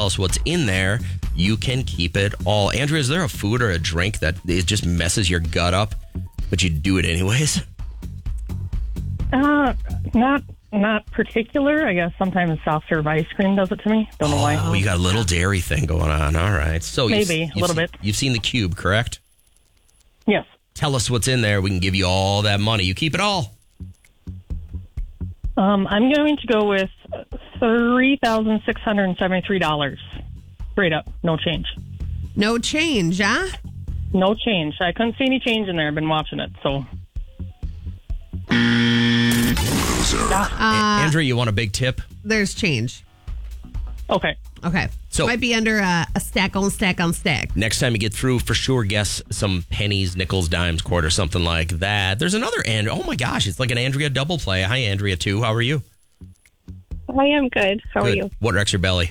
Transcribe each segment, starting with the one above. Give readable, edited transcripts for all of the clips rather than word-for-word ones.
tell us what's in there, you can keep it all. Andrea, is there a food or a drink that it just messes your gut up, but you do it anyways? Not particular. I guess sometimes soft serve ice cream does it to me. Don't know why. Oh, you got a little dairy thing going on. All right. So Maybe, a little bit. You've seen the cube, correct? Yes. Tell us what's in there. We can give you all that money. You keep it all. I'm going to go with $3,673. Straight up. No change. No change, huh? No change. I couldn't see any change in there. I've been watching it, so. Andrea, you want a big tip? There's change. Okay. Okay. So- might be under a stack on stack on stack. Next time you get through, for sure, guess some pennies, nickels, dimes, quarters, something like that. There's another Andrea. Oh, my gosh. It's like an Andrea double play. Hi, Andrea, too. How are you? I am good. How are you? What wrecks your belly?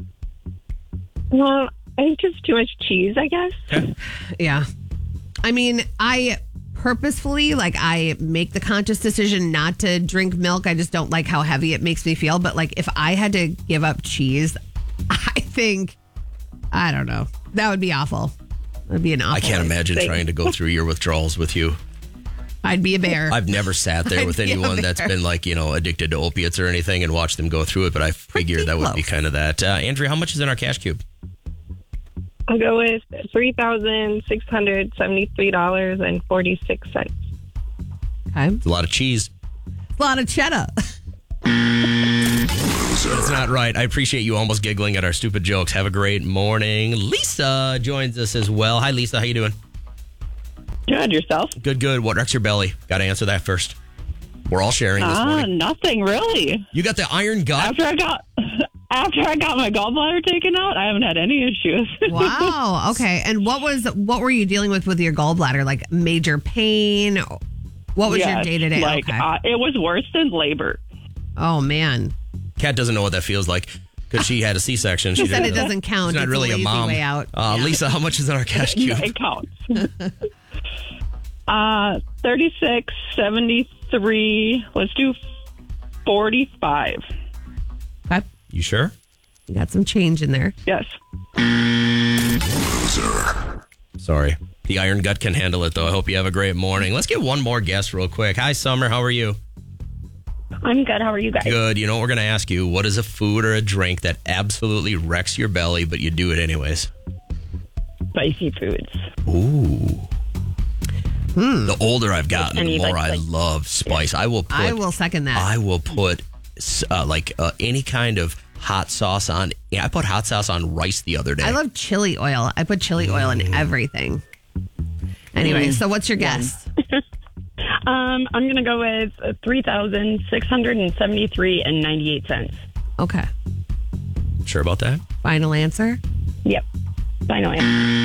Well, I think just too much cheese, I guess. Yeah. I mean, I purposefully, I make the conscious decision not to drink milk. I just don't like how heavy it makes me feel. But, if I had to give up cheese, I think, I don't know. That would be awful. That'd be an awful. I can't imagine trying to go through your withdrawals with you. I'd be a bear. I've never sat there with I'd be a anyone that's bear. been addicted to opiates or anything and watched them go through it, but I figure that would be kind of that. Andrea, how much is in our cash cube? I'll go with $3,673.46. Okay. It's a lot of cheese. A lot of cheddar. That's not right. I appreciate you almost giggling at our stupid jokes. Have a great morning. Lisa joins us as well. Hi, Lisa. How you doing? Good, yourself? Good. What wrecks your belly? Got to answer that first. We're all sharing this morning. Nothing really. You got the iron gut? After I got my gallbladder taken out, I haven't had any issues. Wow. Okay. And what were you dealing with your gallbladder? Like major pain? What was your day to day? It was worse than labor. Oh man. Kat doesn't know what that feels like because she had a C-section. She said it doesn't count. She's not It's really a lazy mom. Way out. Lisa, how much is in our cash cube? It counts. 36.73. Let's do 45. Okay. You sure? You got some change in there. Yes. Sorry. The iron gut can handle it, though. I hope you have a great morning. Let's get one more guess real quick. Hi, Summer. How are you? I'm good. How are you guys? Good. You know what we're going to ask you? What is a food or a drink that absolutely wrecks your belly, but you do it anyways? Spicy foods. Ooh. The older I've gotten, the more I like love spice. I will second that. I will put any kind of hot sauce on. Yeah, I put hot sauce on rice the other day. I love chili oil. I put chili oil in everything. Anyway, so what's your guess? I'm going to go with $3,673.98. Okay. Sure about that? Final answer? Yep. Finally.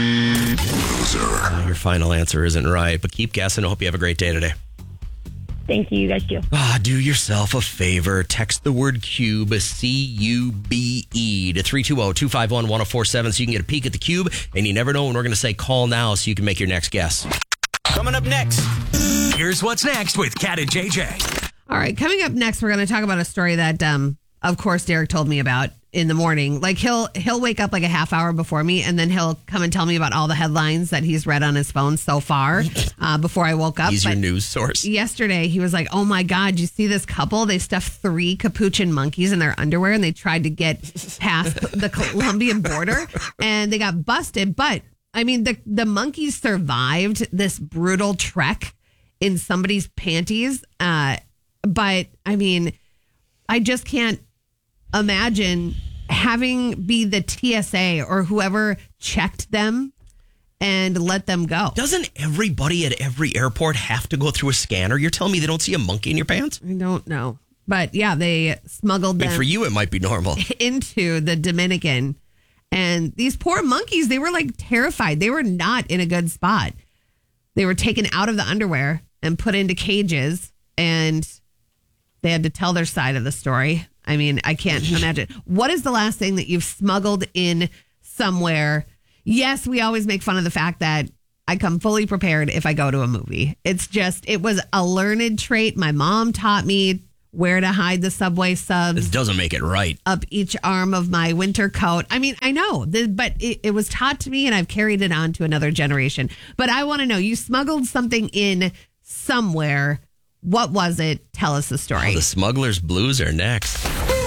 Your final answer isn't right, but keep guessing. I hope you have a great day today. Thank you. You guys do. Do yourself a favor. Text the word cube, C-U-B-E, to 320-251-1047 so you can get a peek at the cube. And you never know when we're going to say call now so you can make your next guess. Coming up next, here's what's next with Kat and JJ. All right. Coming up next, we're going to talk about a story that, of course, Derek told me about in the morning. Like he'll wake up like a half hour before me, and then he'll come and tell me about all the headlines that he's read on his phone so far before I woke up. He's your news source. Yesterday, he was like, "Oh my God, you see this couple? They stuffed 3 capuchin monkeys in their underwear, and they tried to get past the Colombian border, and they got busted." But I mean, the monkeys survived this brutal trek in somebody's panties. But I mean, I just can't imagine having be the TSA or whoever checked them and let them go. Doesn't everybody at every airport have to go through a scanner? You're telling me they don't see a monkey in your pants? I don't know. But yeah, they smuggled them for you, it might be normal. into the Dominican. And these poor monkeys, they were like terrified. They were not in a good spot. They were taken out of the underwear and put into cages, and they had to tell their side of the story. I mean, I can't imagine. What is the last thing that you've smuggled in somewhere? Yes, we always make fun of the fact that I come fully prepared if I go to a movie. It was a learned trait my mom taught me where to hide the Subway subs. This doesn't make it right. Up each arm of my winter coat. I mean, I know, but it was taught to me and I've carried it on to another generation. But I want to know, you smuggled something in somewhere. What was it? Tell us the story. Oh, the Smuggler's Blues are next.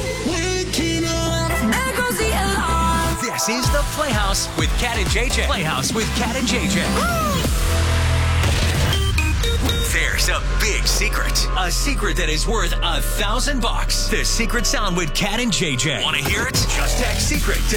This is the Playhouse with Cat and JJ. Playhouse with Cat and JJ. There's a big secret. A secret that is worth $1,000. The secret sound with Cat and JJ. Want to hear it? Just text secret to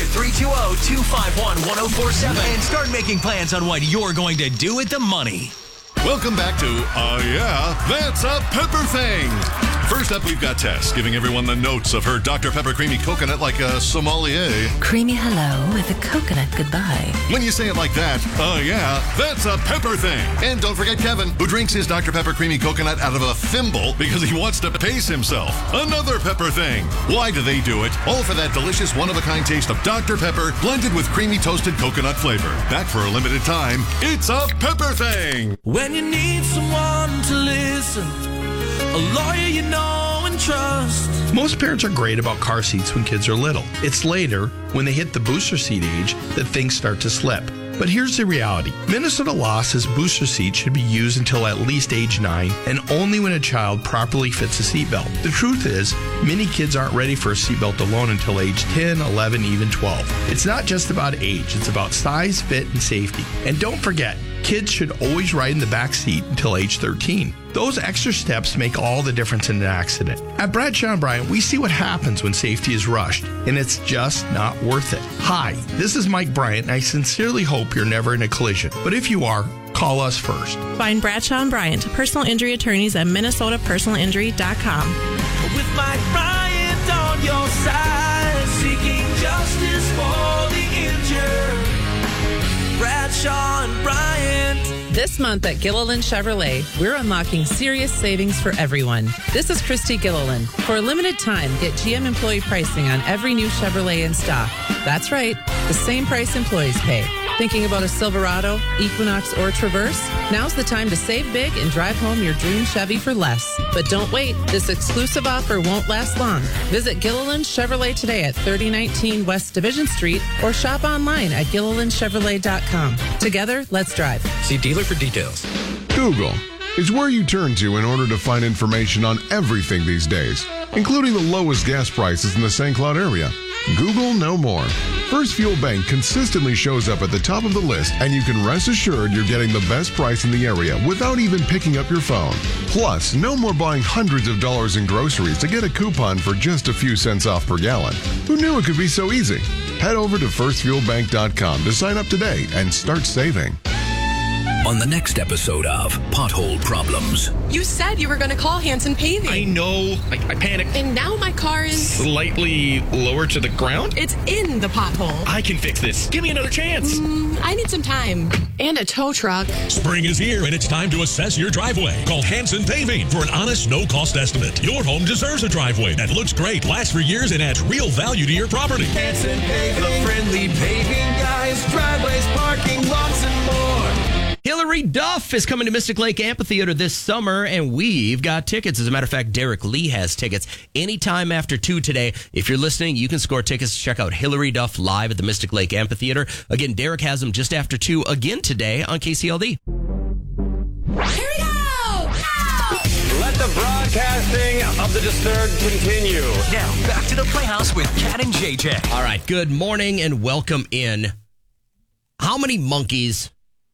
320-251-1047 and start making plans on what you're going to do with the money. Welcome back to Yeah, That's a Pepper Thing. First up, we've got Tess giving everyone the notes of her Dr. Pepper Creamy Coconut like a sommelier. Creamy hello with a coconut goodbye. When you say it like that, yeah, that's a pepper thing. And don't forget Kevin, who drinks his Dr. Pepper Creamy Coconut out of a thimble because he wants to pace himself. Another pepper thing. Why do they do it? All for that delicious one-of-a-kind taste of Dr. Pepper blended with creamy toasted coconut flavor. Back for a limited time, it's a pepper thing. When you need someone to listen, a lawyer you know and trust. Most parents are great about car seats when kids are little. It's later, when they hit the booster seat age, that things start to slip. But here's the reality. Minnesota law says booster seats should be used until at least age 9 and only when a child properly fits a seatbelt. The truth is, many kids aren't ready for a seatbelt alone until age 10, 11, even 12. It's not just about age, it's about size, fit, and safety. And don't forget, kids should always ride in the back seat until age 13. Those extra steps make all the difference in an accident. At Bradshaw & Bryant, we see what happens when safety is rushed, and it's just not worth it. Hi, this is Mike Bryant, and I sincerely hope you're never in a collision. But if you are, call us first. Find Bradshaw & Bryant, personal injury attorneys at minnesotapersonalinjury.com. With Mike Bryant on your side, seeking justice for the injured. Bradshaw & Bryant. This month at Gilliland Chevrolet, we're unlocking serious savings for everyone. This is Christy Gilliland. For a limited time, get GM employee pricing on every new Chevrolet in stock. That's right, the same price employees pay. Thinking about a Silverado, Equinox, or Traverse? Now's the time to save big and drive home your dream Chevy for less. But don't wait. This exclusive offer won't last long. Visit Gilliland Chevrolet today at 3019 West Division Street or shop online at GillilandChevrolet.com. Together, let's drive. See dealer for details. Google is where you turn to in order to find information on everything these days, including the lowest gas prices in the St. Cloud area. Google no more. First Fuel Bank consistently shows up at the top of the list, and you can rest assured you're getting the best price in the area without even picking up your phone. Plus, no more buying hundreds of dollars in groceries to get a coupon for just a few cents off per gallon. Who knew it could be so easy? Head over to firstfuelbank.com to sign up today and start saving. On the next episode of Pothole Problems. You said you were going to call Hanson Paving. I know. I panicked. And now my car is slightly lower to the ground? It's in the pothole. I can fix this. Give me another chance. I need some time. And a tow truck. Spring is here and it's time to assess your driveway. Call Hanson Paving for an honest, no-cost estimate. Your home deserves a driveway that looks great, lasts for years, and adds real value to your property. Hanson Paving, the friendly paving guys, driveways, parking lots, and more. Hillary Duff is coming to Mystic Lake Amphitheater this summer, and we've got tickets. As a matter of fact, Derek Lee has tickets anytime after 2 today. If you're listening, you can score tickets to check out Hillary Duff live at the Mystic Lake Amphitheater. Again, Derek has them just after 2 again today on KCLD. Here we go! Let the broadcasting of the Disturbed continue. Now, back to the Playhouse with Cat and JJ. All right, good morning and welcome in. How many monkeys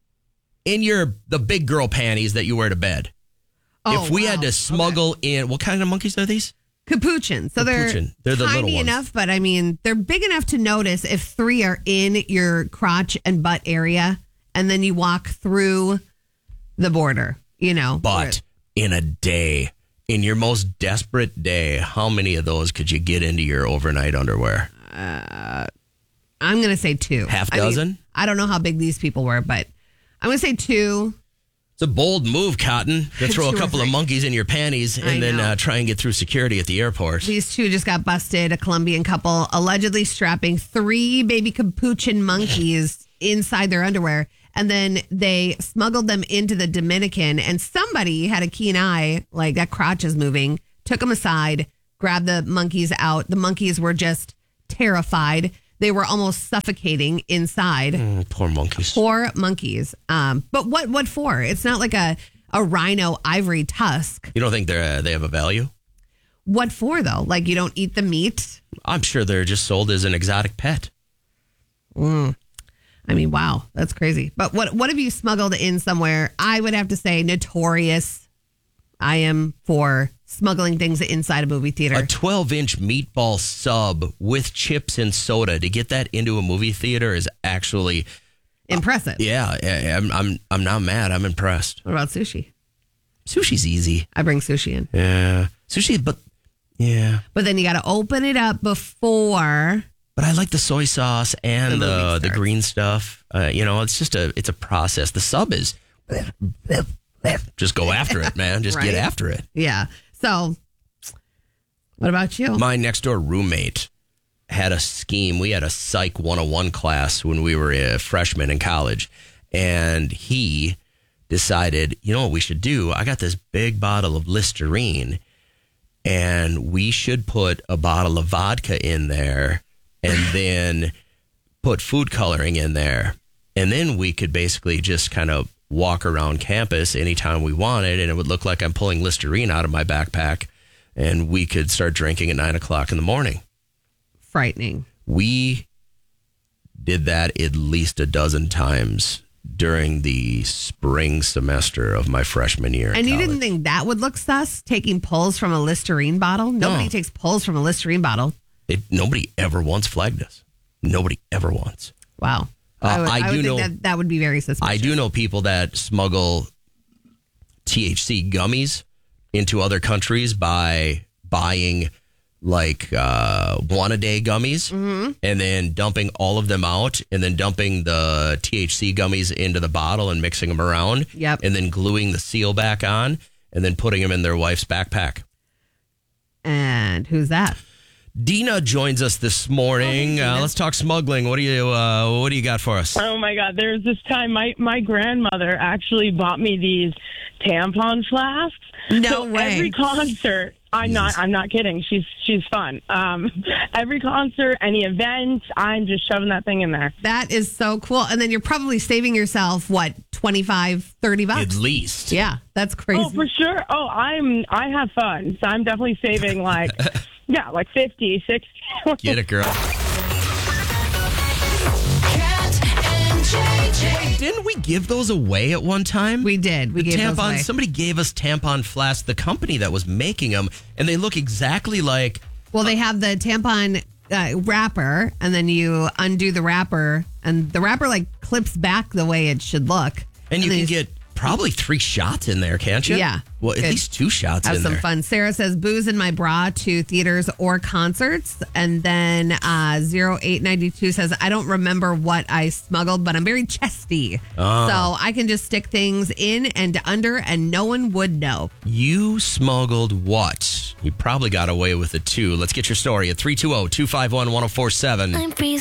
in the big girl panties that you wear to bed? If we had to smuggle in, what kind of monkeys are these? Capuchin. So Capuchin. They're the tiny little ones. enough, but I mean, they're big enough to notice if 3 are in your crotch and butt area, and then you walk through the border, you know. But in a day, in your most desperate day, how many of those could you get into your overnight underwear? I'm going to say 2. Half dozen? I mean, I don't know how big these people were, but I'm going to say 2. It's a bold move, Cotton, to throw a couple of 3. monkeys in your panties and then try and get through security at the airport. These 2 just got busted. A Colombian couple allegedly strapping 3 baby capuchin monkeys inside their underwear. And then they smuggled them into the Dominican. And somebody had a keen eye, like that crotch is moving, took them aside, grabbed the monkeys out. The monkeys were just terrified. They were almost suffocating inside. Poor monkeys. Poor monkeys. But what for? It's not like a rhino ivory tusk. You don't think they have a value? What for, though? Like, you don't eat the meat? I'm sure they're just sold as an exotic pet. I mean, wow, that's crazy. But what have you smuggled in somewhere? I would have to say notorious. I am for smuggling things inside a movie theater. A 12-inch meatball sub with chips and soda to get that into a movie theater is actually impressive. Yeah, I'm not mad. I'm impressed. What about sushi? Sushi's easy. I bring sushi in. Yeah, sushi, but yeah. But then you got to open it up before. But I like the soy sauce and the green stuff. It's a process. The sub is just go after it, man. Just get after it. Yeah. So, what about you? My next door roommate had a scheme. We had a Psych 101 class when we were freshmen in college, and he decided, you know what we should do? I got this big bottle of Listerine, and we should put a bottle of vodka in there and then put food coloring in there. And then we could basically just kind of walk around campus anytime we wanted, and it would look like I'm pulling Listerine out of my backpack, and we could start drinking at 9 o'clock in the morning. Frightening. We did that at least a dozen times during the spring semester of my freshman year. And you college. didn't think that would look sus, taking pulls from a Listerine bottle? Nobody takes pulls from a Listerine bottle. Nobody ever once flagged us. Nobody ever once. Wow. I would think that would be very suspicious. I do know people that smuggle THC gummies into other countries by buying like 1-a-day gummies and then dumping all of them out and then dumping the THC gummies into the bottle and mixing them around. Yep. And then gluing the seal back on and then putting them in their wife's backpack. And who's that? Dina joins us this morning. Let's talk smuggling. What do you got for us? Oh my God! There's this time my grandmother actually bought me these tampon flasks. No way. Every concert, I'm not kidding. She's fun. Every concert, any event, I'm just shoving that thing in there. That is so cool. And then you're probably saving yourself what, $25, $30? At least. Yeah, that's crazy. Oh, for sure. Oh, I have fun, so I'm definitely saving like. Yeah, like 50, 60. Get it, girl. Didn't we give those away at one time? We did. We gave those away. Somebody gave us tampon flasks, the company that was making them, and they look exactly like... Well, they have the tampon wrapper, and then you undo the wrapper, and the wrapper like clips back the way it should look. And you can get probably 3 shots in there, can't you? Yeah. Well, at least 2 shots in there. Have some fun. Sarah says, booze in my bra to theaters or concerts. And then 0892 says, I don't remember what I smuggled, but I'm very chesty. Oh. So I can just stick things in and under and no one would know. You smuggled what? You probably got away with it too. Let's get your story at 320-251-1047. I'm freezing.